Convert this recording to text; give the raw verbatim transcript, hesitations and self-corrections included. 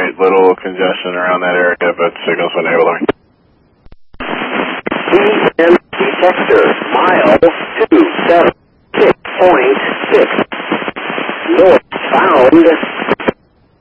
right, little congestion around that area, but signal's been able to... C N detector, mile two seven six point six. Northbound